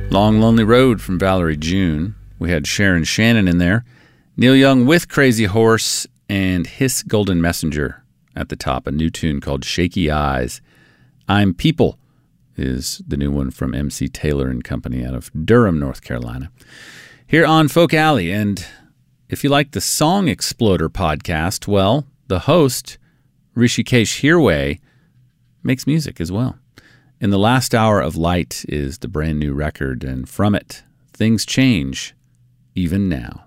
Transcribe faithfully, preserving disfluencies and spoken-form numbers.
Long Lonely Road from Valerie June. We had Sharon Shannon in there. Neil Young with Crazy Horse and Hiss Golden Messenger at the top. A new tune called Shaky Eyes. I'm People is the new one from M C Taylor and Company out of Durham, North Carolina. Here on Folk Alley. And if you like the Song Exploder podcast, well, the host, Rishikesh Hirway, makes music as well. In the Last Hour of Light is the brand new record, and from it, Things Change, Even Now.